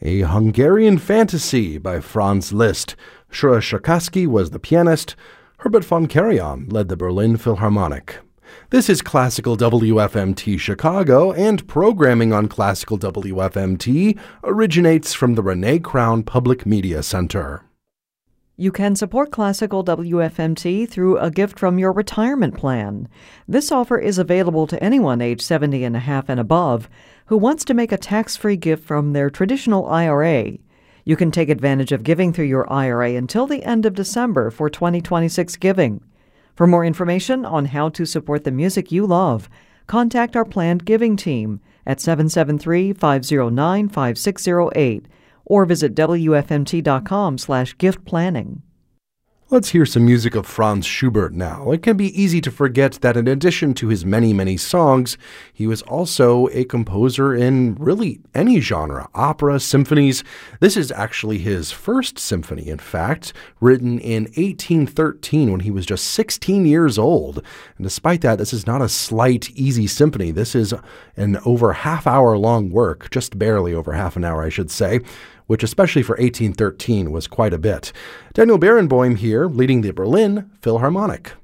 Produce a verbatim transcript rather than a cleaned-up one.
A Hungarian Fantasy by Franz Liszt. Shura Shakaski was the pianist. Herbert von Karajan led the Berlin Philharmonic. This is Classical W F M T Chicago, and programming on Classical W F M T originates from the Renee Crown Public Media Center. You can support Classical W F M T through a gift from your retirement plan. This offer is available to anyone age seventy and a half and above who wants to make a tax-free gift from their traditional I R A. You can take advantage of giving through your I R A until the end of December for twenty twenty-six giving. For more information on how to support the music you love, contact our planned giving team at seven seven three, five zero nine, five six zero eight or visit W F M T dot com slash gift planning. Let's hear some music of Franz Schubert now. It can be easy to forget that in addition to his many, many songs, he was also a composer in really any genre, opera, symphonies. This is actually his first symphony, in fact, written in eighteen thirteen when he was just sixteen years old. And despite that, this is not a slight, easy symphony. This is an over half-hour long work, just barely over half an hour, I should say, which especially for eighteen thirteen was quite a bit. Daniel Barenboim here, leading the Berlin Philharmonic.